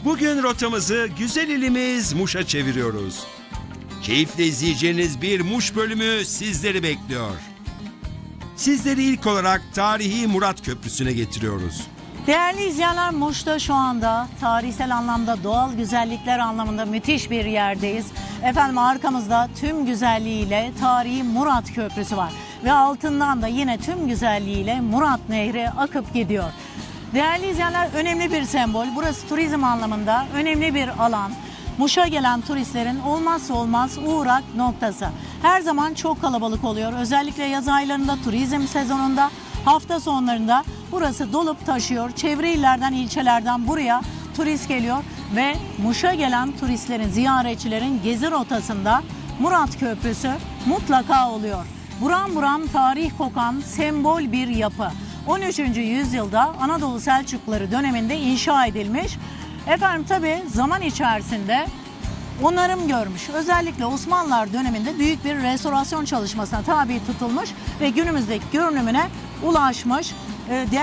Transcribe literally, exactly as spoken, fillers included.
Bugün rotamızı güzel ilimiz Muş'a çeviriyoruz. Keyifle izleyeceğiniz bir Muş bölümü sizleri bekliyor. Sizleri ilk olarak tarihi Murat Köprüsü'ne getiriyoruz. Değerli izleyenler, Muş'ta şu anda tarihsel anlamda, doğal güzellikler anlamında müthiş bir yerdeyiz. Efendim, arkamızda tüm güzelliğiyle tarihi Murat Köprüsü var. Ve altından da yine tüm güzelliğiyle Murat Nehri akıp gidiyor. Değerli izleyenler, önemli bir sembol. Burası turizm anlamında önemli bir alan. Muş'a gelen turistlerin olmazsa olmaz uğrak noktası. Her zaman çok kalabalık oluyor. Özellikle yaz aylarında, turizm sezonunda, hafta sonlarında burası dolup taşıyor. Çevre illerden, ilçelerden buraya turist geliyor ve Muş'a gelen turistlerin, ziyaretçilerin gezi rotasında Murat Köprüsü mutlaka oluyor. Buram buram tarih kokan sembol bir yapı. on üçüncü yüzyılda Anadolu Selçukluları döneminde inşa edilmiş. Efendim, tabii zaman içerisinde onarım görmüş. Özellikle Osmanlılar döneminde büyük bir restorasyon çalışmasına tabi tutulmuş ve günümüzdeki görünümüne ulaşmış. Ee,